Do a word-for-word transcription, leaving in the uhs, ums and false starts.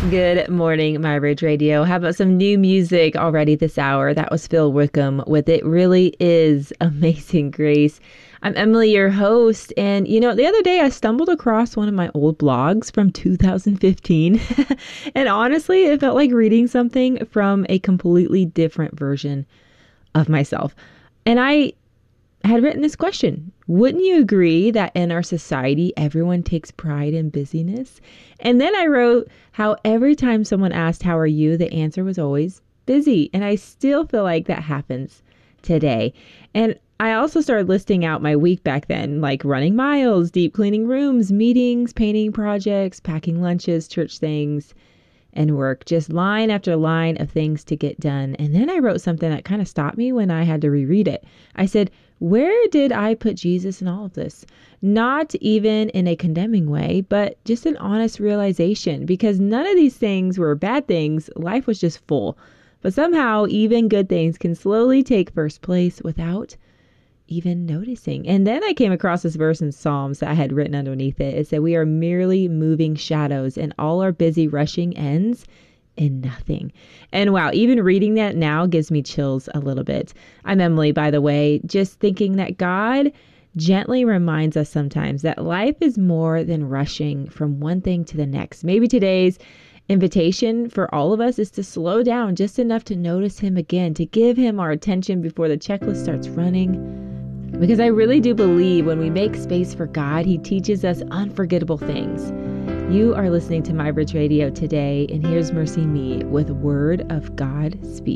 Good morning, My Bridge Radio. How about some new music already this hour? That was Phil Wickham with It Really Is Amazing Grace. I'm Emily, your host. And, you know, the other day I stumbled across one of my old blogs from two thousand fifteen. And honestly, it felt like reading something from a completely different version of myself. And I had written this question. Wouldn't you agree that in our society, everyone takes pride in busyness? And then I wrote how every time someone asked, how are you? The answer was always busy. And I still feel like that happens today. And I also started listing out my week back then, like running miles, deep cleaning rooms, meetings, painting projects, packing lunches, church things, and work. Just line after line of things to get done. And then I wrote something that kind of stopped me when I had to reread it. I said, where did I put Jesus in all of this? Not even in a condemning way, but just an honest realization, because none of these things were bad things. Life was just full. But somehow even good things can slowly take first place without even noticing. And then I came across this verse in Psalms that I had written underneath it. It said, we are merely moving shadows, and all our busy rushing ends in nothing. And wow, even reading that now gives me chills a little bit. I'm Emily, by the way, just thinking that God gently reminds us sometimes that life is more than rushing from one thing to the next. Maybe today's invitation for all of us is to slow down just enough to notice him again, to give him our attention before the checklist starts running. Because I really do believe when we make space for God, he teaches us unforgettable things. You are listening to My Bridge Radio today, and here's Mercy Me with Word of God Speak.